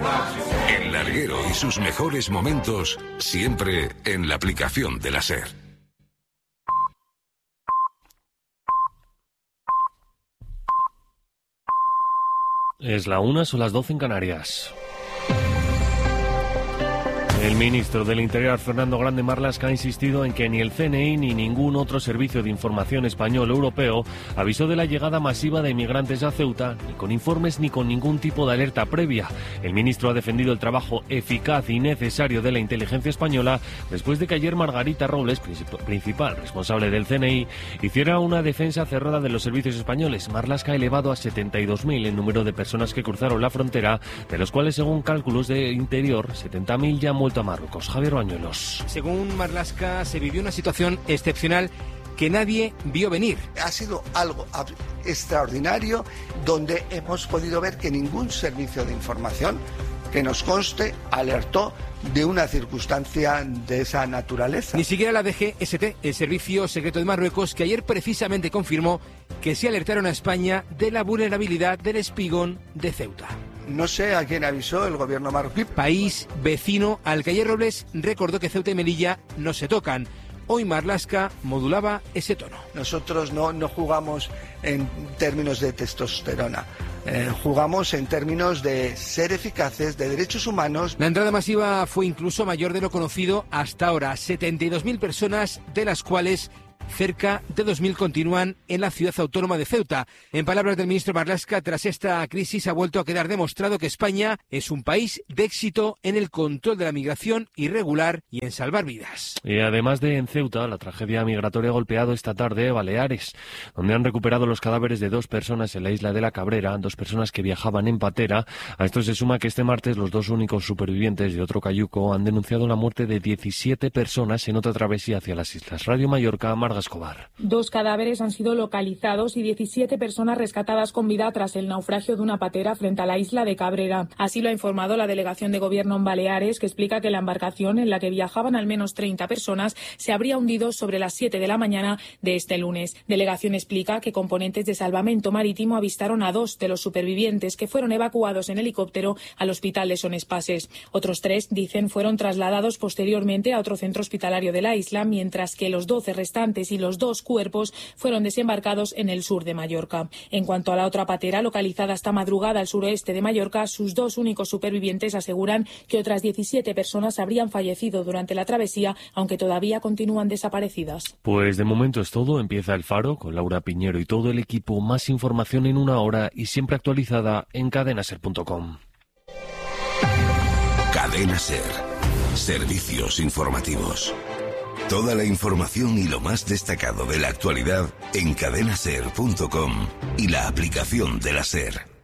El larguero y sus mejores momentos, siempre en la aplicación de la SER. Es la 1, son las 12 en Canarias. El ministro del Interior, Fernando Grande Marlaska, ha insistido en que ni el CNI ni ningún otro servicio de información español o europeo avisó de la llegada masiva de inmigrantes a Ceuta, ni con informes ni con ningún tipo de alerta previa. El ministro ha defendido el trabajo eficaz y necesario de la inteligencia española después de que ayer Margarita Robles, principal responsable del CNI, hiciera una defensa cerrada de los servicios españoles. Marlaska ha elevado a 72.000 el número de personas que cruzaron la frontera, de los cuales, según cálculos de Interior, 70.000 ya han vuelto a Marruecos. Javier Bañuelos. Según Marlaska, se vivió una situación excepcional que nadie vio venir. Ha sido algo extraordinario, donde hemos podido ver que ningún servicio de información que nos conste alertó de una circunstancia de esa naturaleza. Ni siquiera la DGST, el Servicio Secreto de Marruecos, que ayer precisamente confirmó que se alertaron a España de la vulnerabilidad del espigón de Ceuta. No sé a quién avisó el gobierno marroquí. País vecino al que ayer Robles recordó que Ceuta y Melilla no se tocan. Hoy Marlaska modulaba ese tono. Nosotros no jugamos en términos de testosterona. Jugamos en términos de ser eficaces, de derechos humanos. La entrada masiva fue incluso mayor de lo conocido hasta ahora. 72.000 personas, de las cuales cerca de 2.000 continúan en la ciudad autónoma de Ceuta. En palabras del ministro Marlaska, tras esta crisis ha vuelto a quedar demostrado que España es un país de éxito en el control de la migración irregular y en salvar vidas. Y además de en Ceuta, la tragedia migratoria ha golpeado esta tarde Baleares, donde han recuperado los cadáveres de 2 personas en la isla de la Cabrera, 2 personas que viajaban en patera. A esto se suma que este martes los 2 únicos supervivientes de otro cayuco han denunciado la muerte de 17 personas en otra travesía hacia las islas. Radio Mallorca, Marga Escobar. 2 cadáveres han sido localizados y 17 personas rescatadas con vida tras el naufragio de una patera frente a la isla de Cabrera. Así lo ha informado la delegación de gobierno en Baleares, que explica que la embarcación en la que viajaban al menos 30 personas se habría hundido sobre las 7 de la mañana de este lunes. Delegación explica que componentes de salvamento marítimo avistaron a 2 de los supervivientes, que fueron evacuados en helicóptero al hospital de Son Espases. Otros 3, dicen, fueron trasladados posteriormente a otro centro hospitalario de la isla, mientras que los 12 restantes y los 2 cuerpos fueron desembarcados en el sur de Mallorca. En cuanto a la otra patera, localizada esta madrugada al suroeste de Mallorca, sus 2 únicos supervivientes aseguran que otras 17 personas habrían fallecido durante la travesía, aunque todavía continúan desaparecidas. Pues de momento es todo. Empieza El Faro con Laura Piñero y todo el equipo. Más información en 1 hora y siempre actualizada en cadenaser.com. Cadena Ser. Servicios informativos. Toda la información y lo más destacado de la actualidad en cadenaser.com y la aplicación de la SER.